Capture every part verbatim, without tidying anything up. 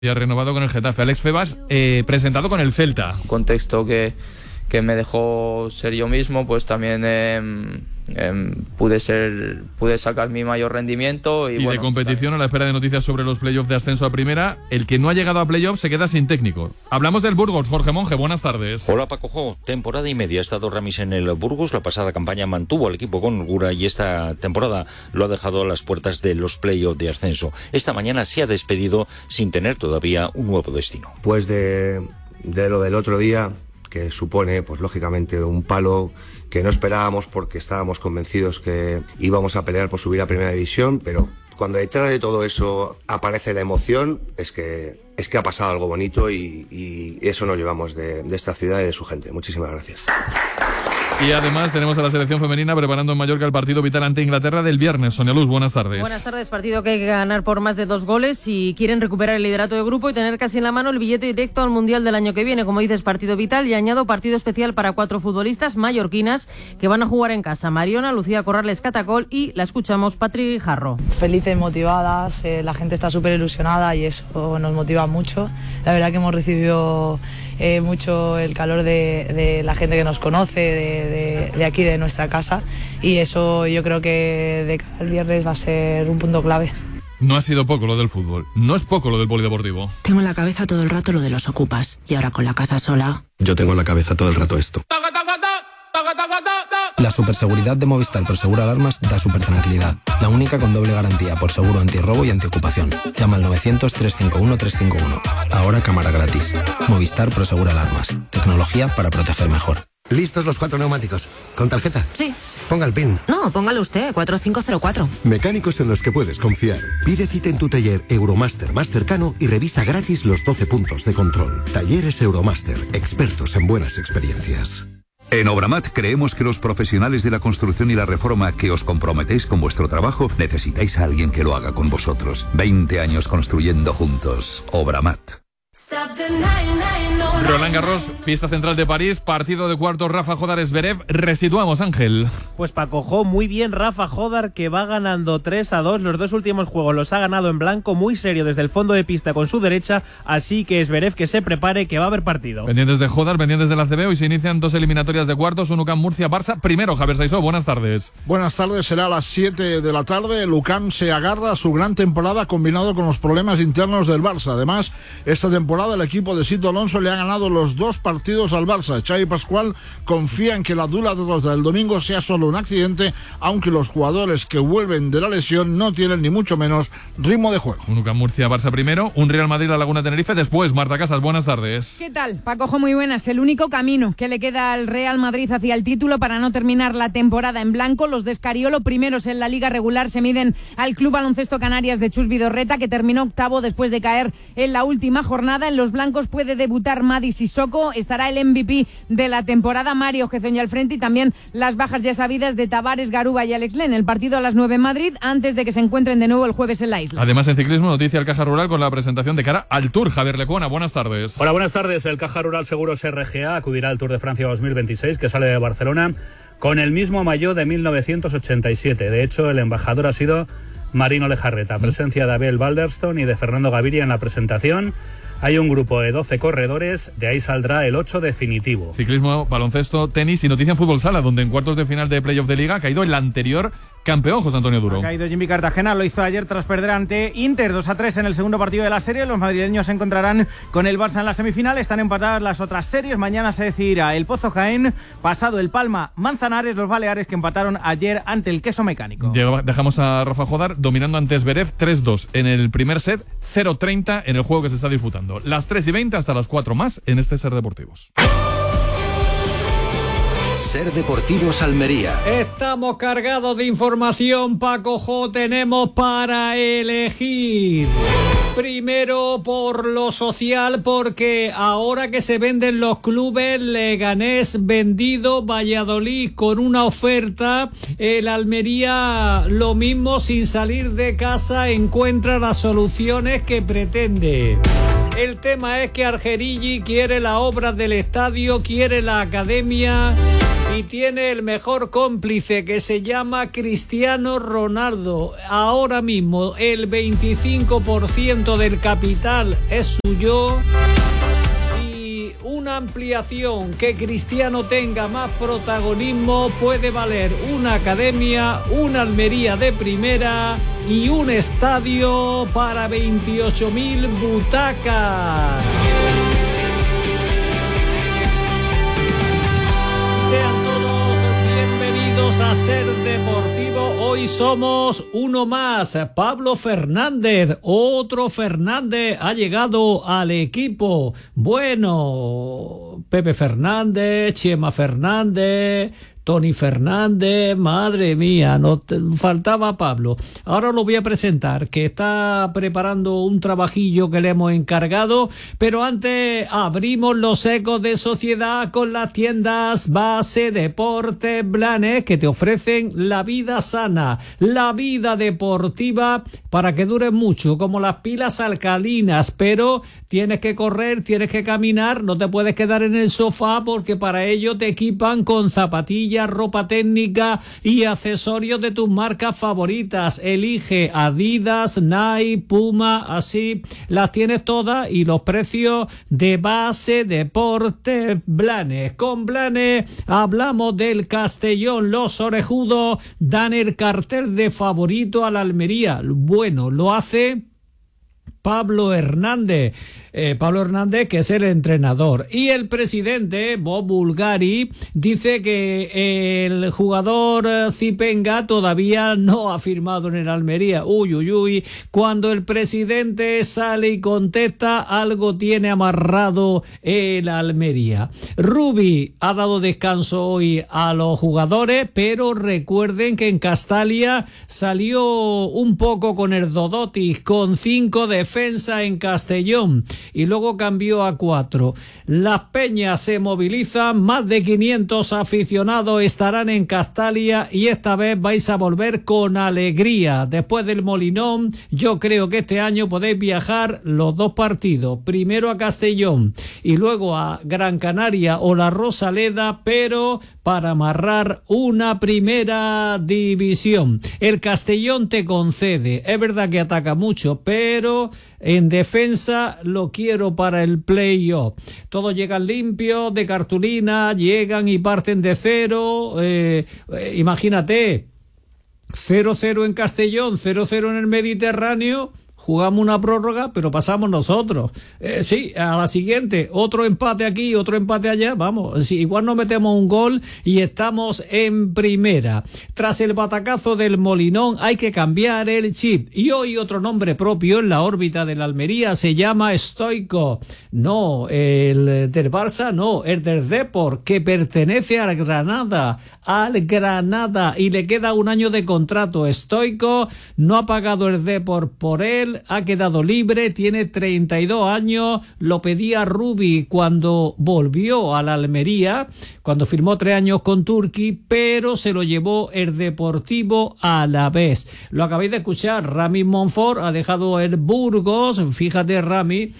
Ya renovado con el Getafe. Alex Febas, eh, presentado con el Celta. Un contexto que, que me dejó ser yo mismo, pues también eh, eh, pude ser pude sacar mi mayor rendimiento. Y, y bueno, de competición, también a la espera de noticias sobre los playoffs de ascenso a primera, el que no ha llegado a playoffs se queda sin técnico. Hablamos del Burgos. Jorge Monge, buenas tardes. Hola Paco Jo, temporada y media ha estado Ramis en el Burgos. La pasada campaña mantuvo al equipo con holgura y esta temporada lo ha dejado a las puertas de los playoffs de ascenso. Esta mañana se ha despedido sin tener todavía un nuevo destino. Pues de, de lo del otro día, que supone, pues lógicamente, un palo que no esperábamos porque estábamos convencidos que íbamos a pelear por subir a Primera División, pero cuando detrás de todo eso aparece la emoción, es que, es que ha pasado algo bonito y, y eso nos llevamos de, de esta ciudad y de su gente. Muchísimas gracias. Y además tenemos a la selección femenina preparando en Mallorca el partido vital ante Inglaterra del viernes. Sonia Luz, buenas tardes. Buenas tardes, partido que hay que ganar por más de dos goles si quieren recuperar el liderato de grupo y tener casi en la mano el billete directo al Mundial del año que viene. Como dices, partido vital, y añado partido especial para cuatro futbolistas mallorquinas que van a jugar en casa. Mariona, Lucía Corrales Catacol y, la escuchamos, Patri Jarro. Felices, motivadas, eh, la gente está súper ilusionada y eso nos motiva mucho. La verdad que hemos recibido eh, mucho el calor de, de la gente que nos conoce, de De, de aquí, de nuestra casa, y eso yo creo que de cara al viernes va a ser un punto clave. No ha sido poco lo del fútbol, no es poco lo del polideportivo. Tengo en la cabeza todo el rato lo de los ocupas, y ahora con la casa sola... Yo tengo en la cabeza todo el rato esto. La superseguridad de Movistar Prosegura Alarmas da súper tranquilidad. La única con doble garantía por seguro antirrobo y antiocupación. Llama al novecientos, trescientos cincuenta y uno, trescientos cincuenta y uno. Ahora cámara gratis. Movistar Prosegura Alarmas. Tecnología para proteger mejor. ¿Listos los cuatro neumáticos? ¿Con tarjeta? Sí. Ponga el PIN. No, póngalo usted, cuatro cinco cero cuatro. Mecánicos en los que puedes confiar. Pide cita en tu taller Euromaster más cercano y revisa gratis los doce puntos de control. Talleres Euromaster, expertos en buenas experiencias. En Obramat creemos que los profesionales de la construcción y la reforma que os comprometéis con vuestro trabajo necesitáis a alguien que lo haga con vosotros. veinte años construyendo juntos. Obramat. Roland Garros, fiesta central de París, partido de cuartos Rafa Jodar Zverev. Resituamos, Ángel. Pues Paco Jo, muy bien Rafa Jodar, que va ganando tres a dos. Los dos últimos juegos los ha ganado en blanco, muy serio desde el fondo de pista con su derecha, así que Zverev que se prepare, que va a haber partido. Pendientes de Jodar, pendientes del A C B, hoy se inician dos eliminatorias de cuartos, un U C A M Murcia-Barça. Primero, Javier Saizó, buenas tardes. Buenas tardes, será a las siete de la tarde. El U C A M se agarra a su gran temporada combinado con los problemas internos del Barça. Además, esta temporada el equipo de Sito Alonso le ha ganado los dos partidos al Barça. Xavi Pascual confía en que la dura derrota del domingo sea solo un accidente, aunque los jugadores que vuelven de la lesión no tienen ni mucho menos ritmo de juego. Un U C A M Murcia-Barça primero, un Real Madrid-La Laguna Tenerife después. Marta Casas, buenas tardes. ¿Qué tal? Paco Jo, muy buenas. El único camino que le queda al Real Madrid hacia el título para no terminar la temporada en blanco. Los de Escariolo, primeros en la Liga regular, se miden al Club Baloncesto Canarias de Chus Vidorreta, que terminó octavo después de caer en la última jornada. En los blancos puede debutar Madi Sissoko, estará el M V P de la temporada, Mario Gezoña al frente, y también las bajas ya sabidas de Tavares, Garuba y Alex Len. El partido a las nueve en Madrid, antes de que se encuentren de nuevo el jueves en la isla. Además, en ciclismo, noticia el Caja Rural con la presentación de cara al Tour. Javier Lecuona, buenas tardes. Hola, buenas tardes. El Caja Rural Seguros R G A acudirá al Tour de Francia dos mil veintiséis, que sale de Barcelona con el mismo maillot de mil novecientos ochenta y siete. De hecho, el embajador ha sido Marino Lejarreta. Presencia de Abel Balderston y de Fernando Gaviria en la presentación. Hay un grupo de doce corredores, de ahí saldrá el ocho definitivo. Ciclismo, baloncesto, tenis y noticia en fútbol sala, donde en cuartos de final de playoff de Liga ha caído el anterior campeón, José Antonio Duro. Ha caído Jimmy Cartagena, lo hizo ayer tras perder ante Inter dos a tres en el segundo partido de la serie. Los madrileños se encontrarán con el Barça en la semifinal. Están empatadas las otras series. Mañana se decidirá el Pozo Jaén, pasado el Palma Manzanares, los Baleares que empataron ayer ante el Queso Mecánico. Llega, dejamos a Rafa Jodar dominando ante Zverev tres dos en el primer set, cero treinta en el juego que se está disputando. Las tres y veinte hasta las cuatro más en este Ser Deportivos. Ser Deportivos Almería. Estamos cargados de información, Paco Jo, tenemos para elegir. Primero por lo social, porque ahora que se venden los clubes, Leganés vendido, Valladolid con una oferta, el Almería lo mismo, sin salir de casa encuentra las soluciones que pretende. El tema es que Argerigi quiere la obra del estadio, quiere la academia y tiene el mejor cómplice que se llama Cristiano Ronaldo. Ahora mismo el veinticinco por ciento del capital es suyo. Una ampliación, que Cristiano tenga más protagonismo, puede valer una academia, una Almería de primera y un estadio para veintiocho mil butacas. Sean todos bienvenidos a Ser Deportivo. Hoy somos uno más. Pablo Fernández, otro Fernández ha llegado al equipo. Bueno, Pepe Fernández, Chema Fernández, Tony Fernández, madre mía, nos faltaba Pablo. Ahora lo voy a presentar, que está preparando un trabajillo que le hemos encargado, pero antes abrimos los ecos de sociedad con las tiendas Base Deportes Blanes, que te ofrecen la vida sana, la vida deportiva para que dure mucho, como las pilas alcalinas, pero tienes que correr, tienes que caminar, no te puedes quedar en el sofá, porque para ello te equipan con zapatillas, ropa técnica y accesorios de tus marcas favoritas. Elige Adidas, Nike, Puma, así las tienes todas, y los precios de Base Deportes Blanes. Con Blanes hablamos del Castellón. Los orejudos dan el cartel de favorito a la Almería. Bueno, lo hace Pablo Hernández. Eh, Pablo Hernández, que es el entrenador, y el presidente Bob Bulgari dice que el jugador Zipenga todavía no ha firmado en el Almería. Uy, uy, uy, cuando el presidente sale y contesta, algo tiene amarrado el Almería. Rubi ha dado descanso hoy a los jugadores, pero recuerden que en Castalia salió un poco con el Dodotis, con cinco defensas en Castellón, y luego cambió a cuatro. Las peñas se movilizan, más de quinientos aficionados estarán en Castalia, y esta vez vais a volver con alegría. Después del Molinón, yo creo que este año podéis viajar los dos partidos, primero a Castellón y luego a Gran Canaria o la Rosaleda, pero para amarrar una primera división. El Castellón te concede, es verdad que ataca mucho, pero en defensa lo quiero para el play-off. Todos llegan limpios, de cartulina, llegan y parten de cero. Eh, eh, imagínate, cero cero en Castellón, cero cero en el Mediterráneo. Jugamos una prórroga, pero pasamos nosotros. Eh, sí, a la siguiente, otro empate aquí, otro empate allá, vamos, sí, igual no metemos un gol y estamos en primera. Tras el batacazo del Molinón hay que cambiar el chip, y hoy otro nombre propio en la órbita de la Almería se llama Stoico. No, el del Barça no, el del Depor, que pertenece al Granada, al Granada, y le queda un año de contrato. Stoico no ha pagado el Depor por él, ha quedado libre, tiene treinta y dos años, lo pedía Rubi cuando volvió a la Almería, cuando firmó tres años con Turquía, pero se lo llevó el Deportivo Alavés. Lo acabáis de escuchar, Rami Monfort ha dejado el Burgos, fíjate Rami,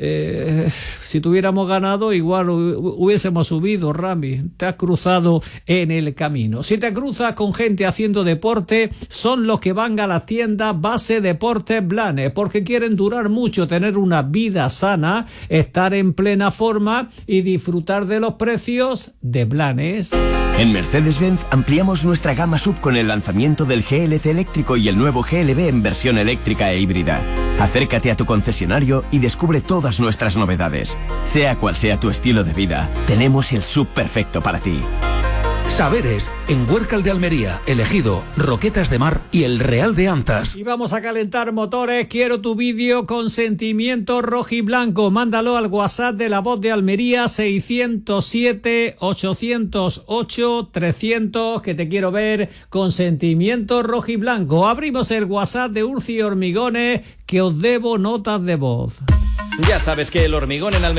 Eh, si tuviéramos ganado igual hubiésemos subido. Rami, te has cruzado en el camino. Si te cruzas con gente haciendo deporte, son los que van a las tiendas Base Deportes Blanes, porque quieren durar mucho, tener una vida sana, estar en plena forma y disfrutar de los precios de Blanes. En Mercedes-Benz ampliamos nuestra gama sub con el lanzamiento del G L C eléctrico y el nuevo G L B en versión eléctrica e híbrida. Acércate a tu concesionario y descubre todas nuestras novedades. Sea cual sea tu estilo de vida, tenemos el sub perfecto para ti. Saberes, en Huércal de Almería, Elegido, Roquetas de Mar y El Real de Antas. Y vamos a calentar motores. Quiero tu vídeo con sentimiento rojiblanco. Mándalo al WhatsApp de La Voz de Almería, seiscientos siete, ochocientos ocho, trescientos, que te quiero ver con sentimiento rojiblanco. Abrimos el WhatsApp de Urci Hormigones, que os debo notas de voz. Ya sabes que El Hormigón en Almería